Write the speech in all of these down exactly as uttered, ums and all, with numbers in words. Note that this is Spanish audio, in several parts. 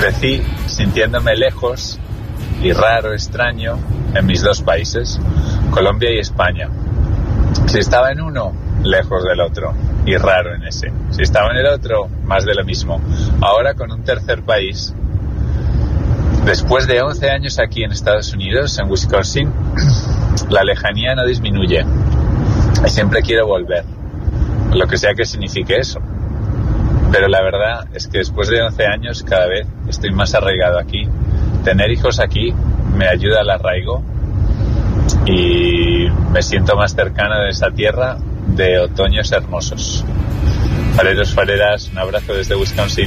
Crecí sintiéndome lejos y raro, extraño, en mis dos países, Colombia y España. Si estaba en uno, lejos del otro, y raro en ese. Si estaba en el otro, más de lo mismo. Ahora con un tercer país, después de once años aquí en Estados Unidos, en Wisconsin, la lejanía no disminuye. Y siempre quiero volver, lo que sea que signifique eso. Pero la verdad es que después de once años cada vez estoy más arraigado aquí. Tener hijos aquí me ayuda al arraigo y me siento más cercano de esa tierra de otoños hermosos. Fareros, fareras, un abrazo desde Wisconsin.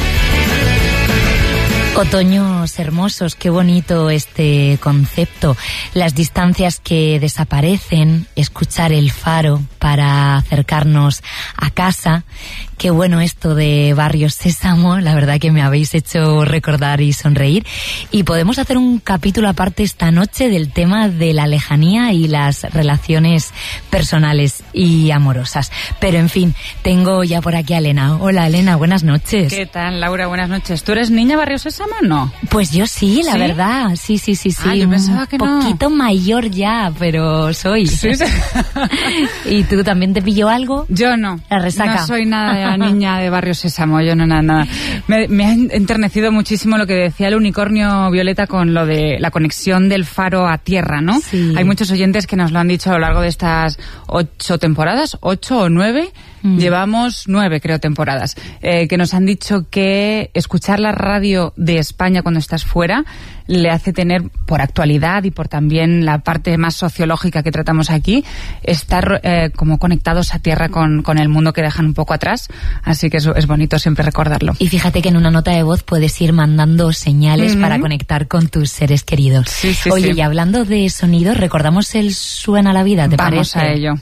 Otoños hermosos, qué bonito este concepto. Las distancias que desaparecen, escuchar el faro para acercarnos a casa. Qué bueno esto de Barrio Sésamo, la verdad que me habéis hecho recordar y sonreír. Y podemos hacer un capítulo aparte esta noche del tema de la lejanía y las relaciones personales y amorosas. Pero en fin, tengo ya por aquí a Elena. Hola Elena, buenas noches. ¿Qué tal, Laura? Buenas noches. ¿Tú eres niña Barrio Sésamo o no? Pues yo sí, la ¿Sí? verdad. Sí, sí, sí, sí. Ah, yo pensaba que un poquito no. mayor ya, pero soy. Sí, sí. ¿Y tú también te pilló algo? Yo no. La resaca. No soy nada de la niña de Barrio Sésamo, yo no, nada, nada. Me, me ha enternecido muchísimo lo que decía el unicornio Violeta con lo de la conexión del faro a tierra, ¿no? Sí. Hay muchos oyentes que nos lo han dicho a lo largo de estas ocho temporadas, ocho o nueve. Mm. Llevamos nueve, creo, temporadas, eh, que nos han dicho que escuchar la radio de España cuando estás fuera le hace tener, por actualidad y por también la parte más sociológica que tratamos aquí, estar eh, como conectados a tierra con, con el mundo que dejan un poco atrás. Así que es, es bonito siempre recordarlo. Y fíjate que en una nota de voz puedes ir mandando señales mm-hmm. para conectar con tus seres queridos. Sí, sí, Oye, sí. Y hablando de sonido, recordamos el Suena la Vida, ¿te Vamos parece? a ello.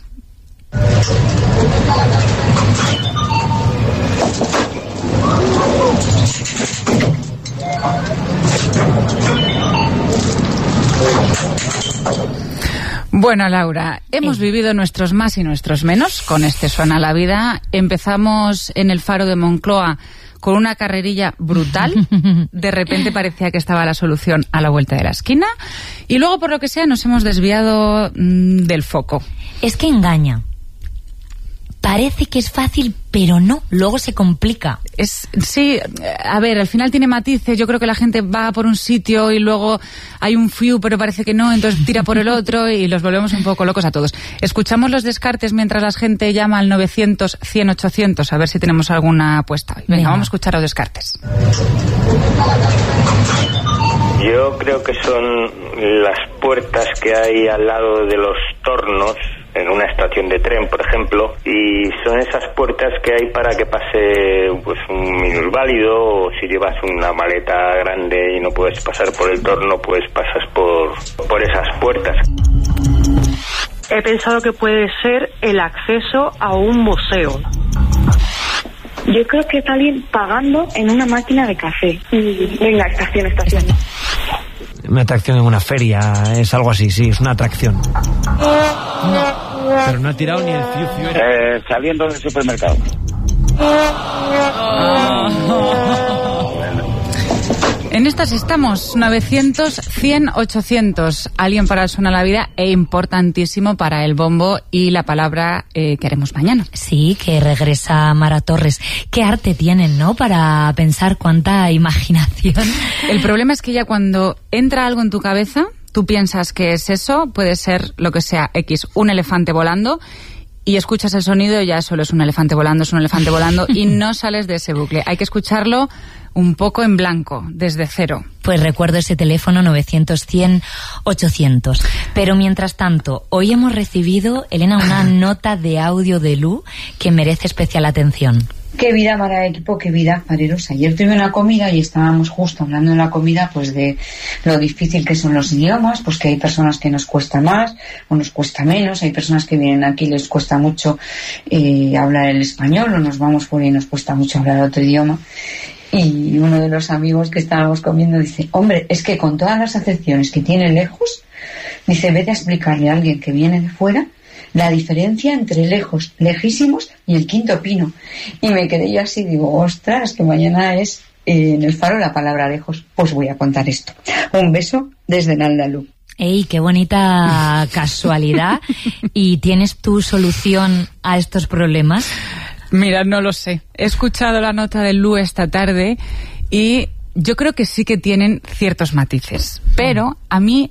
Bueno, Laura, hemos sí. vivido nuestros más y nuestros menos con este Suena la Vida. Empezamos en el Faro de Moncloa con una carrerilla brutal. De repente parecía que estaba la solución a la vuelta de la esquina. Y luego, por lo que sea, nos hemos desviado mmm, del foco. Es que engaña. Parece que es fácil, pero no, luego se complica. Es, sí, a ver, al final tiene matices. Yo creo que la gente va por un sitio y luego hay un fiu, pero parece que no, entonces tira por el otro y los volvemos un poco locos a todos. Escuchamos los descartes mientras la gente llama al novecientos, cien, ochocientos, a ver si tenemos alguna apuesta. Venga, Venga, vamos a escuchar los descartes. Yo creo que son las puertas que hay al lado de los tornos en una estación de tren, por ejemplo, y son esas puertas que hay para que pase pues un minusválido, o si llevas una maleta grande y no puedes pasar por el torno, pues pasas por, por esas puertas. He pensado que puede ser el acceso a un museo. Yo creo que está alguien pagando en una máquina de café. Y venga, estación, estación. Una atracción en una feria, es algo así, sí, es una atracción. No, pero no ha tirado ni el fiu fiu. Eh, saliendo del supermercado. En estas estamos, novecientos, cien, ochocientos. Alguien para el Suena la Vida e importantísimo para el bombo y la palabra eh, que haremos mañana. Sí, que regresa Mara Torres. Qué arte tienen, ¿no? Para pensar, cuánta imaginación. El problema es que ya cuando entra algo en tu cabeza, tú piensas que es eso, puede ser lo que sea, X, un elefante volando, y escuchas el sonido y ya solo es un elefante volando, es un elefante volando, y no sales de ese bucle. Hay que escucharlo un poco en blanco, desde cero. Pues recuerdo ese teléfono novecientos, cien, ochocientos. Pero mientras tanto, hoy hemos recibido, Elena, una nota de audio de Lu que merece especial atención. Qué vida para el equipo, qué vida, fareros. Ayer tuve una comida y estábamos justo hablando en la comida pues de lo difícil que son los idiomas, pues que hay personas que nos cuesta más o nos cuesta menos, hay personas que vienen aquí y les cuesta mucho eh, hablar el español, o nos vamos fuera y nos cuesta mucho hablar otro idioma. Y uno de los amigos que estábamos comiendo dice, hombre, es que con todas las acepciones que tiene lejos, dice, vete a explicarle a alguien que viene de fuera la diferencia entre lejos, lejísimos y el quinto pino. Y me quedé yo así, digo, ostras, que mañana es eh, en el Faro la palabra lejos. Pues voy a contar esto. Un beso desde Naldalú. ¡Ey, qué bonita casualidad! ¿Y tienes tu solución a estos problemas? Mira, no lo sé. He escuchado la nota del Lu esta tarde y yo creo que sí que tienen ciertos matices. Pero a mí,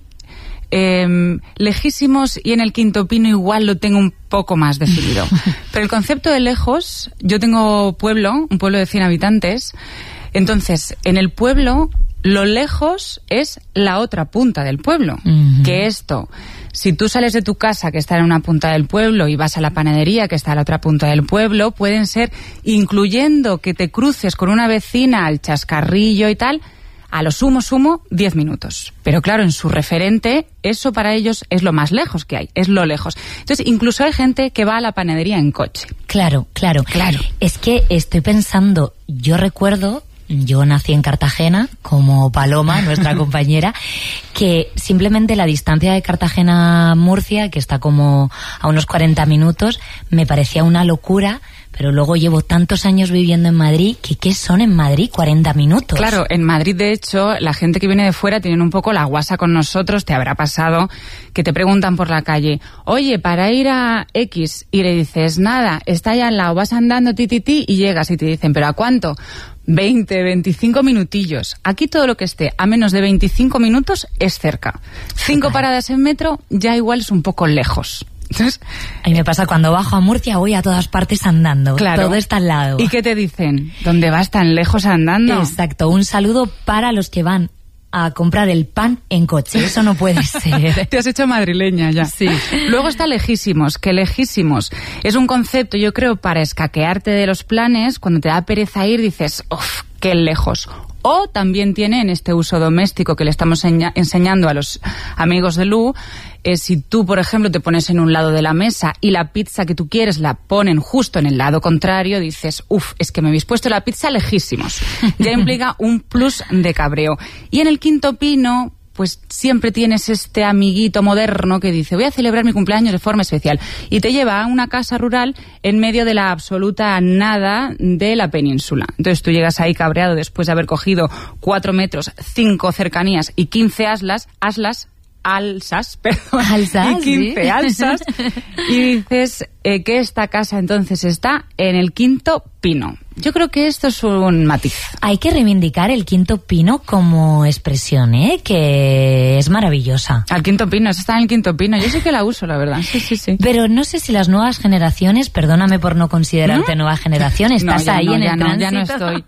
eh, lejísimos y en el quinto pino igual lo tengo un poco más definido. Pero el concepto de lejos, yo tengo pueblo, un pueblo de cien habitantes. Entonces, en el pueblo, lo lejos es la otra punta del pueblo. Uh-huh. Que esto, si tú sales de tu casa, que está en una punta del pueblo, y vas a la panadería, que está en la otra punta del pueblo, pueden ser, incluyendo que te cruces con una vecina al chascarrillo y tal, a lo sumo, sumo, diez minutos. Pero claro, en su referente, eso para ellos es lo más lejos que hay, es lo lejos. Entonces, incluso hay gente que va a la panadería en coche. Claro, claro. Claro. Es que estoy pensando, yo recuerdo... Yo nací en Cartagena, como Paloma, nuestra compañera, que simplemente la distancia de Cartagena a Murcia, que está como a unos cuarenta minutos, me parecía una locura, pero luego llevo tantos años viviendo en Madrid, que ¿qué son en Madrid? cuarenta minutos. Claro, en Madrid, de hecho, la gente que viene de fuera tienen un poco la guasa con nosotros. Te habrá pasado que te preguntan por la calle, oye, para ir a X, y le dices, nada, está allá al lado, vas andando ti, ti, ti, y llegas y te dicen, ¿pero a cuánto? veinte, veinticinco minutillos. Aquí todo lo que esté a menos de veinticinco minutos es cerca. Cinco paradas en metro ya igual es un poco lejos. Entonces, a mí me pasa cuando bajo a Murcia, voy a todas partes andando. Claro. Todo está al lado. ¿Y qué te dicen? ¿Dónde vas tan lejos andando? Exacto. Un saludo para los que van a comprar el pan en coche. Eso no puede ser. Te has hecho madrileña ya. Sí. Luego está lejísimos, que lejísimos es un concepto, yo creo, para escaquearte de los planes. Cuando te da pereza ir, dices, uff, qué lejos. O también tiene en este uso doméstico que le estamos enseña- enseñando a los amigos de Lu, eh, si tú, por ejemplo, te pones en un lado de la mesa y la pizza que tú quieres la ponen justo en el lado contrario, dices, uff, es que me habéis puesto la pizza lejísimos. Ya implica un plus de cabreo. Y en el quinto pino, pues siempre tienes este amiguito moderno que dice, voy a celebrar mi cumpleaños de forma especial, y te lleva a una casa rural en medio de la absoluta nada de la península. Entonces tú llegas ahí cabreado después de haber cogido cuatro metros, cinco cercanías y quince aslas, aslas, alzas, perdón, alzas, y quince ¿sí? alzas, y dices eh, que esta casa entonces está en el quinto pino. Yo creo que esto es un matiz. Hay que reivindicar el quinto pino como expresión, ¿eh? Que es maravillosa. Al quinto pino, esa está en el quinto pino. Yo sí que la uso, la verdad. Sí, sí, sí. Pero no sé si las nuevas generaciones, perdóname por no considerarte ¿Mm? nueva generación, estás no, ahí no, en ya el no, tránsito. Ya no estoy.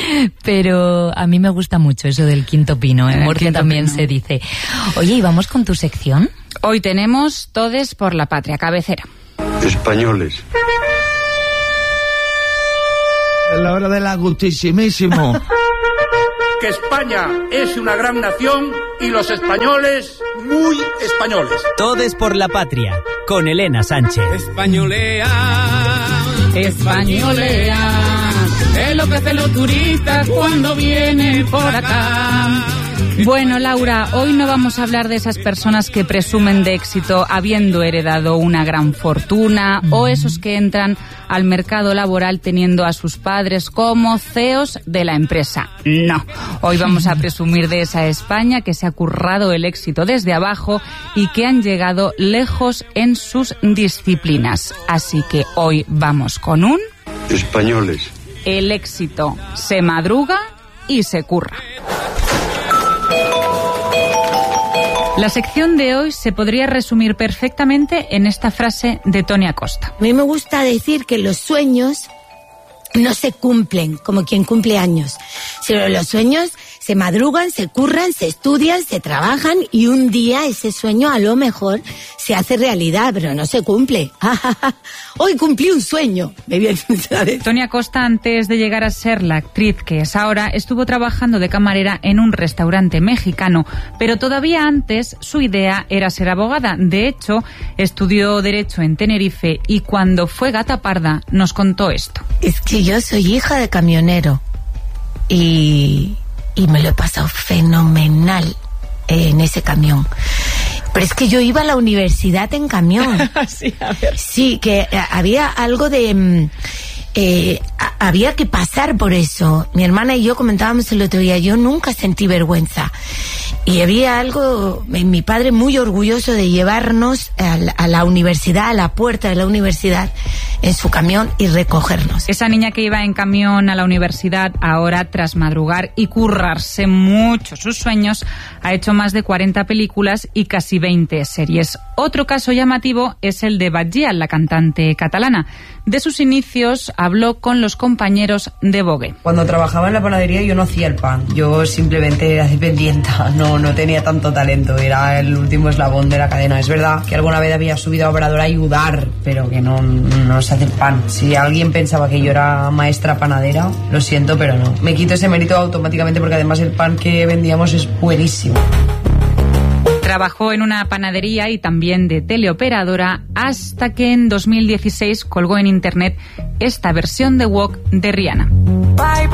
Pero a mí me gusta mucho eso del quinto pino. En Murcia también pino. Se dice. Oye, ¿y vamos con tu sección? Hoy tenemos Todes por la Patria, cabecera. Españoles. La hora del agustísimísimo. Que España es una gran nación y los españoles muy españoles. Todes por la Patria, con Elena Sánchez. Españolea, españolea, es lo que hacen los turistas cuando vienen por acá. Bueno, Laura, hoy no vamos a hablar de esas personas que presumen de éxito habiendo heredado una gran fortuna, mm. o esos que entran al mercado laboral teniendo a sus padres como C E Os de la empresa. No, hoy vamos a presumir de esa España que se ha currado el éxito desde abajo y que han llegado lejos en sus disciplinas. Así que hoy vamos con un... Españoles. El éxito se madruga y se curra. La sección de hoy se podría resumir perfectamente en esta frase de Tony Acosta. A mí me gusta decir que los sueños no se cumplen como quien cumple años, sino los sueños se madrugan, se curran, se estudian, se trabajan y un día ese sueño a lo mejor se hace realidad, pero no se cumple. Hoy cumplí un sueño. Me viene, ¿sabes? Tony Acosta, antes de llegar a ser la actriz que es ahora, estuvo trabajando de camarera en un restaurante mexicano, pero todavía antes su idea era ser abogada. De hecho, estudió Derecho en Tenerife y cuando fue gata parda nos contó esto. Es que yo soy hija de camionero y, y me lo he pasado fenomenal en ese camión. Pero es que yo iba a la universidad en camión. Sí, a ver. Sí, que eh, había algo de... Eh, a, había que pasar por eso. Mi hermana y yo comentábamos el otro día, yo nunca sentí vergüenza. Y había algo, mi padre muy orgulloso de llevarnos a la, a la universidad, a la puerta de la universidad, en su camión y recogernos. Esa niña que iba en camión a la universidad, ahora, tras madrugar y currarse mucho sus sueños, ha hecho más de cuarenta películas y casi veinte series. Otro caso llamativo es el de Batlle, la cantante catalana. De sus inicios habló con los compañeros de Vogue. Cuando trabajaba en la panadería yo no hacía el pan, yo simplemente era dependienta, no, no tenía tanto talento, era el último eslabón de la cadena. Es verdad que alguna vez había subido a Obrador a ayudar, pero que no, no se hace el pan. Si alguien pensaba que yo era maestra panadera, lo siento, pero no. Me quito ese mérito automáticamente porque además el pan que vendíamos es buenísimo. Trabajó en una panadería y también de teleoperadora hasta que en dos mil dieciséis colgó en internet esta versión de Walk de Rihanna. Bye, bye.